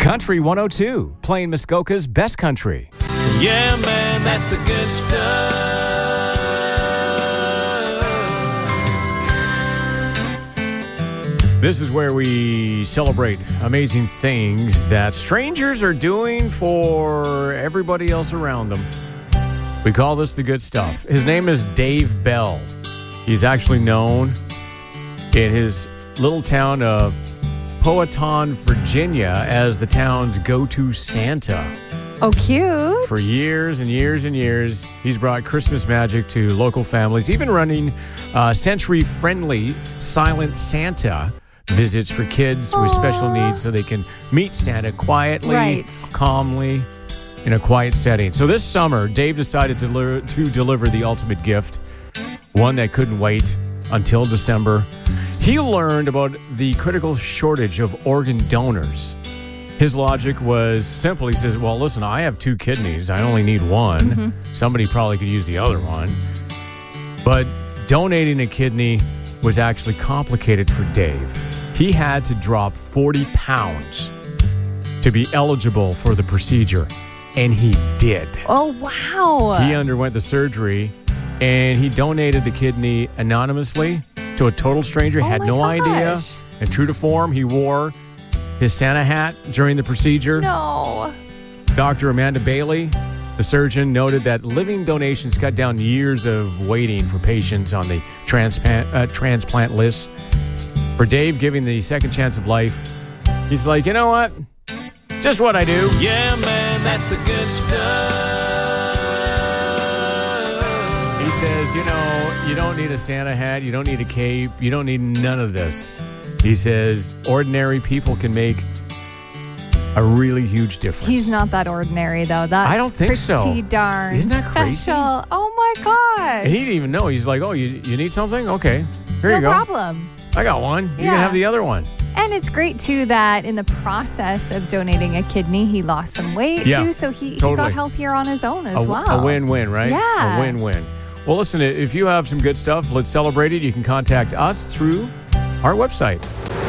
Country 102, playing Muskoka's best country. Yeah, man, that's the good stuff. This is where we celebrate amazing things that strangers are doing for everybody else around them. We call this the good stuff. His name is Dave Bell. He's actually known in his little town of Powhatan, Virginia, as the town's go-to Santa. Oh, cute. For years and years and years, he's brought Christmas magic to local families, even running sensory-friendly Silent Santa visits for kids with special needs so they can meet Santa quietly, calmly, in a quiet setting. So this summer, Dave decided to deliver the ultimate gift, one that couldn't wait until December. He learned about the critical shortage of organ donors. His logic was simple. He says, well, listen, I have 2 kidneys. I only need one. Mm-hmm. Somebody probably could use the other one. But donating a kidney was actually complicated for Dave. He had to drop 40 pounds to be eligible for the procedure. And he did. Oh, wow. He underwent the surgery, and he donated the kidney anonymously to a total stranger, had no idea. And true to form, he wore his Santa hat during the procedure. No. Dr. Amanda Bailey, the surgeon, noted that living donations cut down years of waiting for patients on the transplant list. For Dave, giving the second chance of life, he's like, you know what? Just what I do. Yeah, man, that's the good stuff. He says, you don't need a Santa hat. You don't need a cape. You don't need none of this. He says ordinary people can make a really huge difference. He's not that ordinary, though. That's I don't think so. Pretty darn Isn't that special. crazy? Oh, my God. And he didn't even know. He's like, oh, you need something? Okay, here you go. No problem. I got one. You can have the other one. And it's great, too, that in the process of donating a kidney, he lost some weight, too. So he got healthier on his own as well. A win-win, right? Yeah. A win-win. Well, listen, if you have some good stuff, let's celebrate it. You can contact us through our website.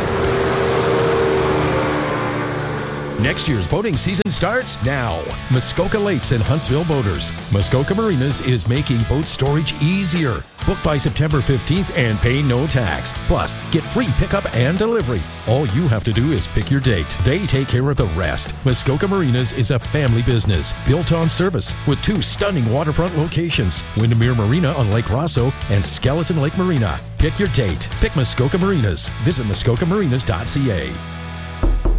Next year's boating season starts now. Muskoka Lakes and Huntsville Boaters. Muskoka Marinas is making boat storage easier. Book by September 15th and pay no tax. Plus, get free pickup and delivery. All you have to do is pick your date. They take care of the rest. Muskoka Marinas is a family business built on service with 2 stunning waterfront locations, Windermere Marina on Lake Rosso and Skeleton Lake Marina. Pick your date. Pick Muskoka Marinas. Visit muskokamarinas.ca.